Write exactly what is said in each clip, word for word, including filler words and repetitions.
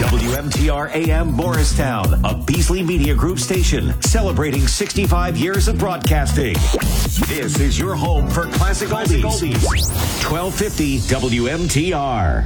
W M T R A M Morristown, a Beasley Media Group station celebrating sixty-five years of broadcasting. This is your home for classic, classic oldies. oldies. twelve fifty W M T R.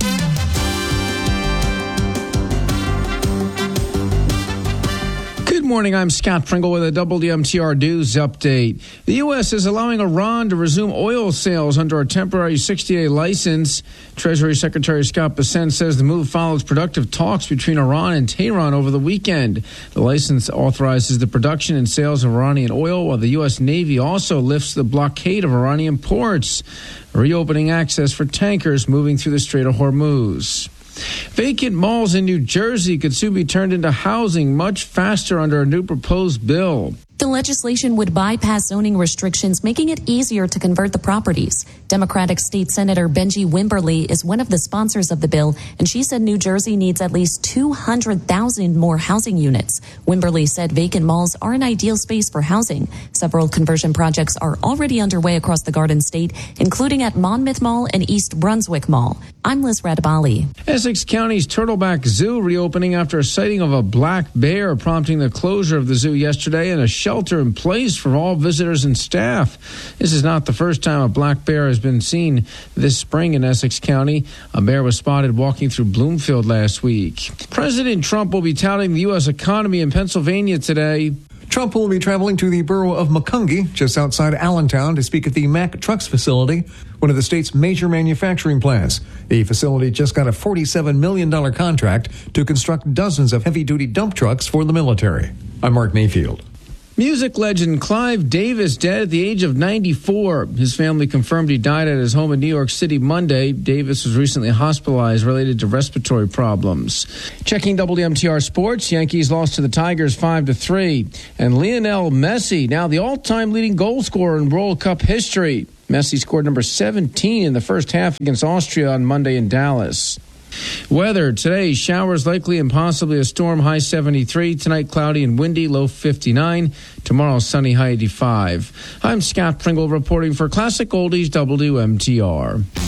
Good morning, I'm Scott Pringle with a W M T R News update. The U S is allowing Iran to resume oil sales under a temporary sixty-day license. Treasury Secretary Scott Bessent says the move follows productive talks between Iran and Tehran over the weekend. The license authorizes the production and sales of Iranian oil, while the U S Navy also lifts the blockade of Iranian ports, reopening access for tankers moving through the Strait of Hormuz. Vacant malls in New Jersey could soon be turned into housing much faster under a new proposed bill. The legislation would bypass zoning restrictions, making it easier to convert the properties. Democratic State Senator Benji Wimberly is one of the sponsors of the bill, and she said New Jersey needs at least two hundred thousand more housing units. Wimberly said vacant malls are an ideal space for housing. Several conversion projects are already underway across the Garden State, including at Monmouth Mall and East Brunswick Mall. I'm Liz Radabali. Essex County's Turtleback Zoo reopening after a sighting of a black bear, prompting the closure of the zoo yesterday and a shelter in place for all visitors and staff. This is not the first time a black bear has been seen this spring in Essex County. A bear was spotted walking through Bloomfield last week. President Trump will be touting the U S economy in Pennsylvania today. Trump will be traveling to the borough of Macungie, just outside Allentown, to speak at the Mack Trucks facility, one of the state's major manufacturing plants. The facility just got a forty-seven million dollars contract to construct dozens of heavy-duty dump trucks for the military. I'm Mark Mayfield. Music legend Clive Davis dead at the age of ninety-four. His family confirmed he died at his home in New York City Monday. Davis was recently hospitalized related to respiratory problems. Checking W M T R Sports, Yankees lost to the Tigers five to three. And Lionel Messi, now the all-time leading goal scorer in World Cup history. Messi scored number seventeen in the first half against Austria on Monday in Dallas. Weather today, showers likely and possibly a storm, high seventy-three. Tonight, cloudy and windy, low fifty-nine. Tomorrow, sunny, high eighty-five. I'm Scott Pringle reporting for Classic Oldies W M T R.